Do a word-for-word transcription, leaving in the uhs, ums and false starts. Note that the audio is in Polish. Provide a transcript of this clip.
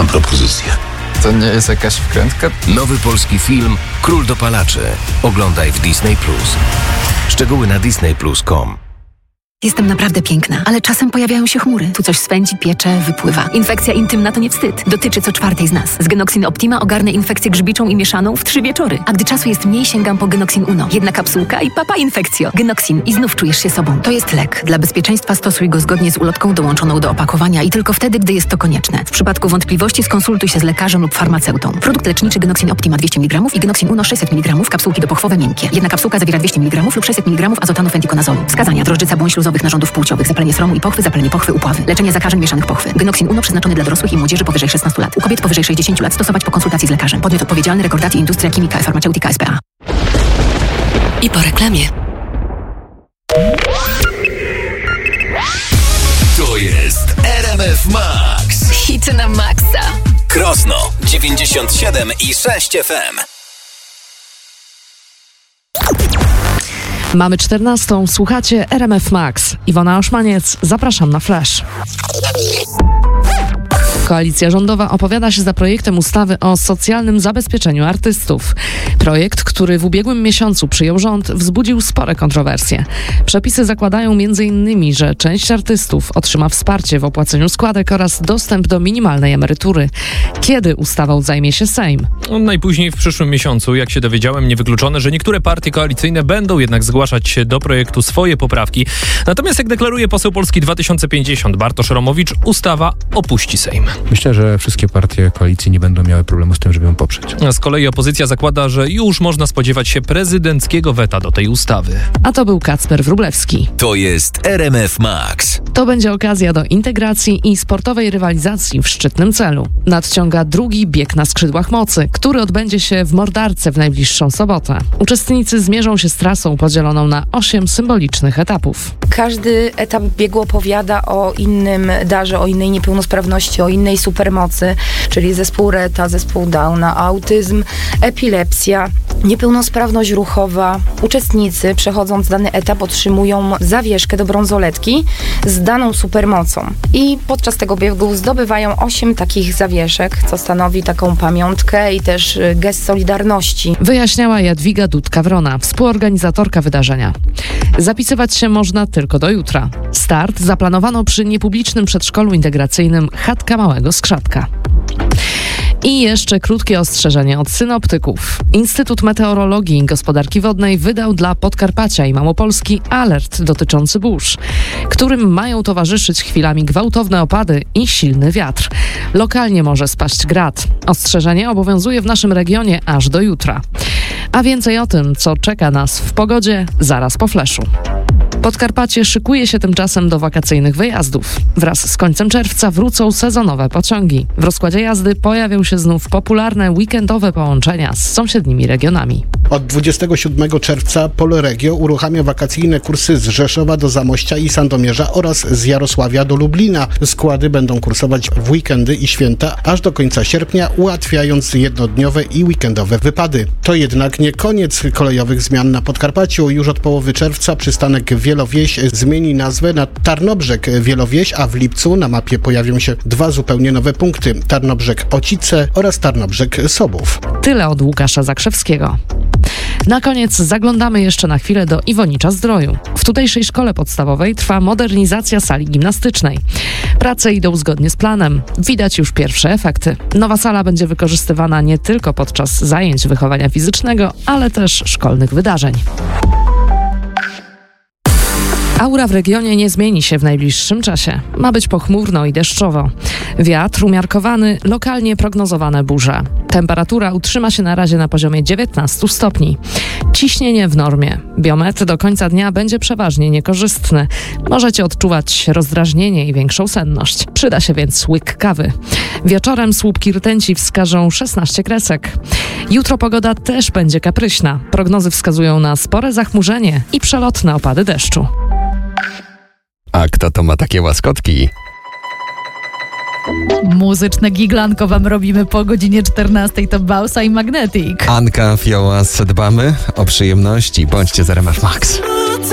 Mam propozycję. To nie jest jakaś wkrętka? Nowy polski film Król dopalaczy. Oglądaj w Disney plus. Szczegóły na disney plus kropka com. Jestem naprawdę piękna, ale czasem pojawiają się chmury. Tu coś swędzi, piecze, wypływa. Infekcja intymna to nie wstyd. Dotyczy co czwartej z nas. Z Genoxin Optima ogarnę infekcję grzybiczą i mieszaną w trzy wieczory. A gdy czasu jest mniej, sięgam po Genoxin Uno. Jedna kapsułka i papa infekcjo. Genoxin i znów czujesz się sobą. To jest lek. Dla bezpieczeństwa stosuj go zgodnie z ulotką dołączoną do opakowania i tylko wtedy, gdy jest to konieczne. W przypadku wątpliwości skonsultuj się z lekarzem lub farmaceutą. Produkt leczniczy Genoxin Optima dwieście miligramów i Genoxin Uno sześćset miligramów, kapsułki dopochwowe miękkie. Jedna kapsułka zawiera dwieście miligramów lub sześćset miligramów azotanu fentikonazolu. Wskazania: drożdżyca błąd śluzowych narządów płciowych, zapalenie sromu i pochwy, zapalenie pochwy, upławy. Leczenie zakażeń mieszanych pochwy. Genoxin Uno przeznaczony dla dorosłych i młodzieży powyżej szesnastu lat. U kobiet powyżej sześćdziesięciu lat stosować po konsultacji z lekarzem. Podmiot odpowiedzialny: Rekordacji Industria Chimica Farmaceutica S P A. I po reklamie. To jest R M F Max. Hity na maksa. Krosno dziewięćdziesiąt siedem i sześć F M. Mamy czternastą, słuchacie R M F Max. Iwona Oszmaniec, zapraszam na Flash. Koalicja rządowa opowiada się za projektem ustawy o socjalnym zabezpieczeniu artystów. Projekt, który w ubiegłym miesiącu przyjął rząd, wzbudził spore kontrowersje. Przepisy zakładają między innymi, że część artystów otrzyma wsparcie w opłaceniu składek oraz dostęp do minimalnej emerytury. Kiedy ustawą zajmie się Sejm? No, najpóźniej w przyszłym miesiącu. Jak się dowiedziałem, niewykluczone, że niektóre partie koalicyjne będą jednak zgłaszać się do projektu swoje poprawki. Natomiast, jak deklaruje poseł Polski dwa tysiące pięćdziesiąt Bartosz Romowicz, ustawa opuści Sejm. Myślę, że wszystkie partie koalicji nie będą miały problemu z tym, żeby ją poprzeć. Z kolei opozycja zakłada, że już można spodziewać się prezydenckiego weta do tej ustawy. A to był Kacper Wróblewski. To jest R M F Max. To będzie okazja do integracji i sportowej rywalizacji w szczytnym celu. Nadciąga drugi bieg na skrzydłach mocy, który odbędzie się w Mordarce w najbliższą sobotę. Uczestnicy zmierzą się z trasą podzieloną na osiem symbolicznych etapów. Każdy etap biegu opowiada o innym darze, o innej niepełnosprawności, o innej supermocy, czyli zespół Retta, zespół Downa, autyzm, epilepsja, niepełnosprawność ruchowa. Uczestnicy, przechodząc dany etap, otrzymują zawieszkę do brązoletki z daną supermocą. I podczas tego biegu zdobywają osiem takich zawieszek, co stanowi taką pamiątkę i też gest solidarności. Wyjaśniała Jadwiga Dudka-Wrona, współorganizatorka wydarzenia. Zapisywać się można tylko do jutra. Start zaplanowano przy niepublicznym przedszkolu integracyjnym Chatka Małego Skrzatka. I jeszcze krótkie ostrzeżenie od synoptyków. Instytut Meteorologii i Gospodarki Wodnej wydał dla Podkarpacia i Małopolski alert dotyczący burz, którym mają towarzyszyć chwilami gwałtowne opady i silny wiatr. Lokalnie może spaść grad. Ostrzeżenie obowiązuje w naszym regionie aż do jutra. A więcej o tym, co czeka nas w pogodzie, zaraz po flashu. Podkarpacie szykuje się tymczasem do wakacyjnych wyjazdów. Wraz z końcem czerwca wrócą sezonowe pociągi. W rozkładzie jazdy pojawią się znów popularne weekendowe połączenia z sąsiednimi regionami. Od dwudziestego siódmego czerwca Polregio uruchamia wakacyjne kursy z Rzeszowa do Zamościa i Sandomierza oraz z Jarosławia do Lublina. Składy będą kursować w weekendy i święta aż do końca sierpnia, ułatwiając jednodniowe i weekendowe wypady. To jednak nie koniec kolejowych zmian na Podkarpaciu. Już od połowy czerwca przystanek Wielowieś zmieni nazwę na Tarnobrzeg Wielowieś, a w lipcu na mapie pojawią się dwa zupełnie nowe punkty: Tarnobrzeg Ocice oraz Tarnobrzeg Sobów. Tyle od Łukasza Zakrzewskiego. Na koniec zaglądamy jeszcze na chwilę do Iwonicza-Zdroju. W tutejszej szkole podstawowej trwa modernizacja sali gimnastycznej. Prace idą zgodnie z planem. Widać już pierwsze efekty. Nowa sala będzie wykorzystywana nie tylko podczas zajęć wychowania fizycznego, ale też szkolnych wydarzeń. Aura w regionie nie zmieni się w najbliższym czasie. Ma być pochmurno i deszczowo. Wiatr umiarkowany, lokalnie prognozowane burze. Temperatura utrzyma się na razie na poziomie dziewiętnaście stopni. Ciśnienie w normie. Biometr do końca dnia będzie przeważnie niekorzystny. Możecie odczuwać rozdrażnienie i większą senność. Przyda się więc łyk kawy. Wieczorem słupki rtęci wskażą szesnaście kresek. Jutro pogoda też będzie kapryśna. Prognozy wskazują na spore zachmurzenie i przelotne opady deszczu. A kto to ma takie łaskotki? Muzyczne giglanko wam robimy po godzinie czternastej. To Bausa i Magnetic. Anka Fiołas, dbamy o przyjemności. Bądźcie z R M F Max.